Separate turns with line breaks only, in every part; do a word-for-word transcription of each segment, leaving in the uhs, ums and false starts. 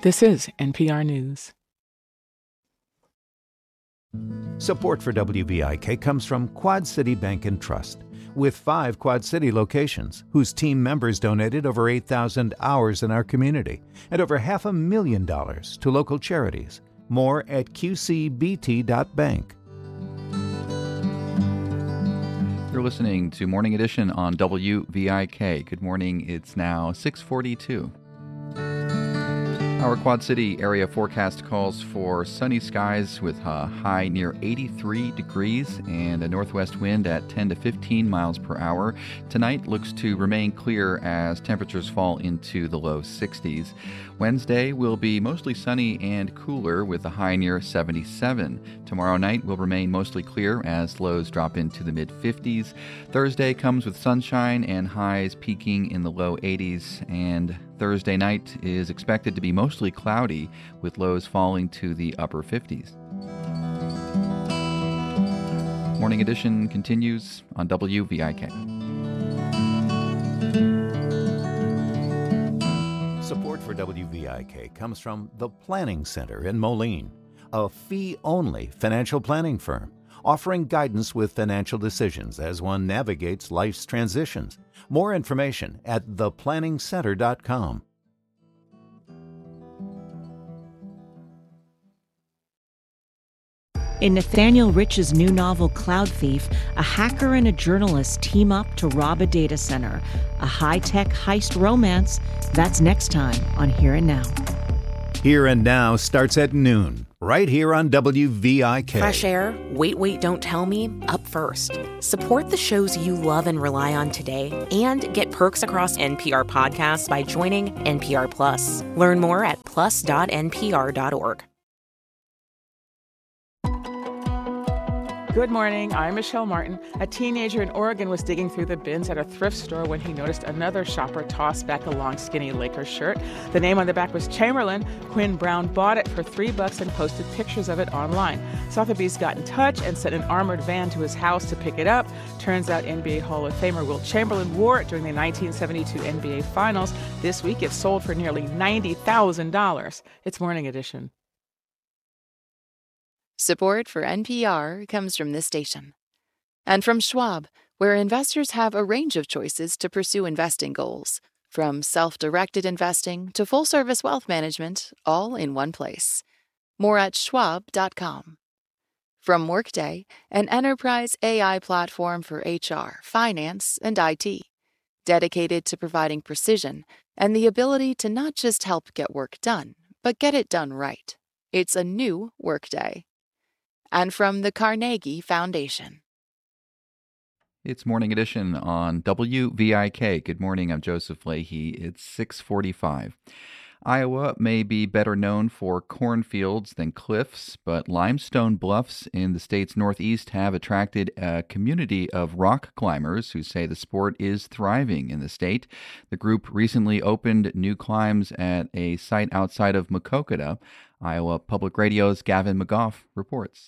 This is N P R News.
Support for W V I K comes from Quad City Bank and Trust, with five Quad City locations, whose team members donated over eight thousand hours in our community and over half a million dollars to local charities. More at q c b t dot bank.
You're listening to Morning Edition on W V I K. Good morning. It's now six forty-two. Our Quad City area forecast calls for sunny skies with a high near eighty-three degrees and a northwest wind at ten to fifteen miles per hour. Tonight looks to remain clear as temperatures fall into the low sixties. Wednesday will be mostly sunny and cooler with a high near seventy-seven. Tomorrow night will remain mostly clear as lows drop into the mid-fifties. Thursday comes with sunshine and highs peaking in the low eighties, and Thursday night is expected to be mostly cloudy with lows falling to the upper fifties. Morning Edition continues on W V I K.
Support for W V I K comes from the Planning Center in Moline, a fee-only financial planning firm offering guidance with financial decisions as one navigates life's transitions. More information at the planning center dot com.
In Nathaniel Rich's new novel, Cloud Thief, a hacker and a journalist team up to rob a data center. A high-tech heist romance. That's next time on Here and Now.
Here and Now starts at noon, right here on W V I K.
Fresh air, Wait, Wait, Don't Tell Me, up first. Support the shows you love and rely on today, and get perks across N P R podcasts by joining N P R Plus. Learn more at plus dot n p r dot org.
Good morning, I'm Michelle Martin. A teenager in Oregon was digging through the bins at a thrift store when he noticed another shopper toss back a long, skinny Lakers shirt. The name on the back was Chamberlain. Quinn Brown bought it for three bucks and posted pictures of it online. Sotheby's got in touch and sent an armored van to his house to pick it up. Turns out N B A Hall of Famer Wilt Chamberlain wore it during the nineteen seventy-two N B A Finals. This week it sold for nearly ninety thousand dollars. It's Morning Edition.
Support for N P R comes from this station. And from Schwab, where investors have a range of choices to pursue investing goals. From self-directed investing to full-service wealth management, all in one place. More at schwab dot com. From Workday, an enterprise A I platform for H R, finance, and I T. Dedicated to providing precision and the ability to not just help get work done, but get it done right. It's a new Workday. And from the Carnegie Foundation.
It's Morning Edition on W V I K. Good morning, I'm Joseph Leahy. It's six forty-five. Iowa may be better known for cornfields than cliffs, but limestone bluffs in the state's northeast have attracted a community of rock climbers who say the sport is thriving in the state. The group recently opened new climbs at a site outside of Maquoketa. Iowa Public Radio's Gavin McGough reports.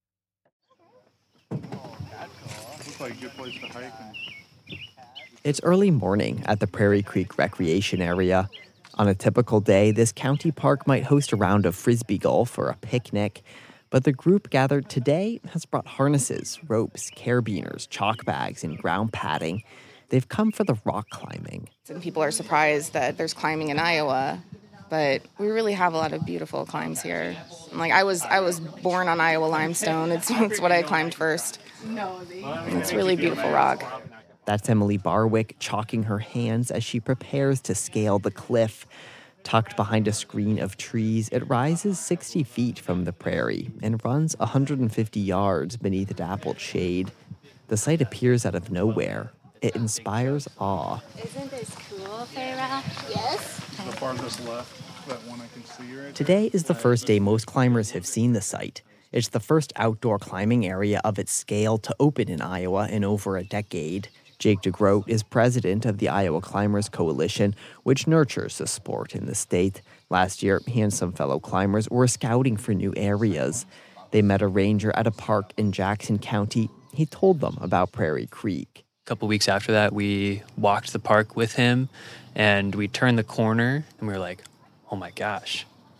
It's early morning at the Prairie Creek Recreation Area. On a typical day, this county park might host a round of frisbee golf or a picnic, but the group gathered today has brought harnesses, ropes, carabiners, chalk bags, and ground padding. They've come for the rock climbing.
Some people are surprised that there's climbing in Iowa, but we really have a lot of beautiful climbs here. Like I was, I was born on Iowa limestone. It's, it's what I climbed first. It's really beautiful rock.
That's Emily Barwick chalking her hands as she prepares to scale the cliff. Tucked behind a screen of trees, it rises sixty feet from the prairie and runs one hundred fifty yards beneath dappled shade. The site appears out of nowhere. It inspires awe.
Isn't this cool, Farah? Yes.
The farthest left, that one I can see right
Today is the first day most climbers have seen the site. It's the first outdoor climbing area of its scale to open in Iowa in over a decade. Jake DeGroat is president of the Iowa Climbers Coalition, which nurtures the sport in the state. Last year, he and some fellow climbers were scouting for new areas. They met a ranger at a park in Jackson County. He told them about Prairie Creek.
A couple weeks after that, we walked the park with him, and we turned the corner, and we were like, oh my gosh,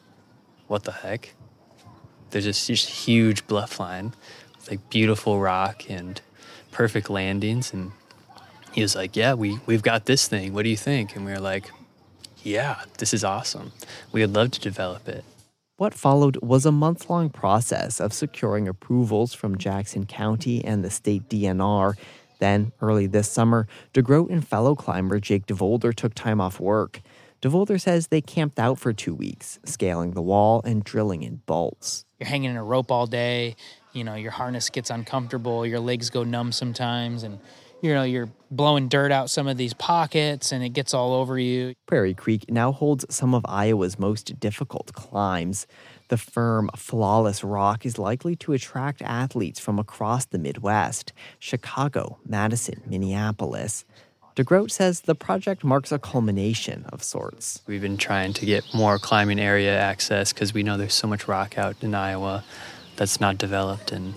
what the heck? There's this just huge bluff line with like beautiful rock and perfect landings. And he was like, yeah, we, we've got this thing. What do you think? And we were like, yeah, this is awesome. We would love to develop it.
What followed was a month-long process of securing approvals from Jackson County and the state D N R. Then, early this summer, DeGroat and fellow climber Jake DeVolder took time off work. DeVolder says they camped out for two weeks, scaling the wall and drilling in bolts.
You're hanging in a rope all day, you know, your harness gets uncomfortable, your legs go numb sometimes, and you know, you're blowing dirt out some of these pockets and it gets all over you.
Prairie Creek now holds some of Iowa's most difficult climbs. The firm, flawless rock is likely to attract athletes from across the Midwest, Chicago, Madison, Minneapolis. DeGroat says the project marks a culmination of sorts.
We've been trying to get more climbing area access because we know there's so much rock out in Iowa that's not developed, and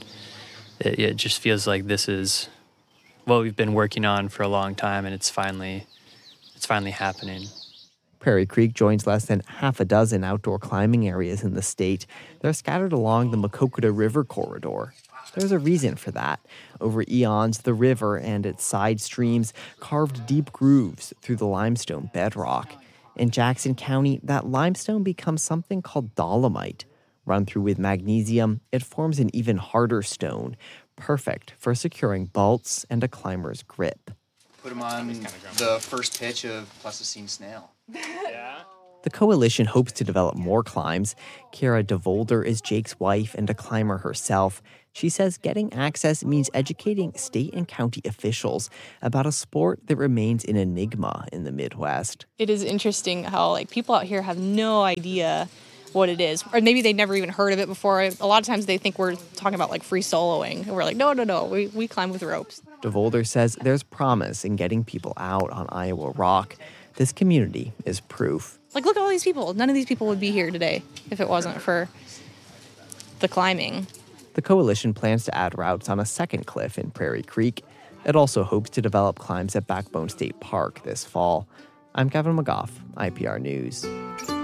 it, it just feels like this is what we've been working on for a long time, and it's finally it's finally happening.
Prairie Creek joins less than half a dozen outdoor climbing areas in the state. They're scattered along the Maquoketa River corridor. There's a reason for that. Over eons, the river and its side streams carved deep grooves through the limestone bedrock. In Jackson County, that limestone becomes something called dolomite. Run through with magnesium, it forms an even harder stone, perfect for securing bolts and a climber's grip.
Put them on the first pitch of Pleistocene snail.
Yeah.
The coalition hopes to develop more climbs. Kara DeVolder is Jake's wife and a climber herself. She says getting access means educating state and county officials about a sport that remains an enigma in the Midwest.
It is interesting how like people out here have no idea what it is, or maybe they never even heard of it before. A lot of times they think we're talking about like free soloing, and we're like, no, no, no, we, we climb with ropes.
DeVolder says there's promise in getting people out on Iowa Rock. This community is proof.
Like, look at all these people. None of these people would be here today if it wasn't for the climbing.
The coalition plans to add routes on a second cliff in Prairie Creek. It also hopes to develop climbs at Backbone State Park this fall. I'm Kevin McGough, I P R News.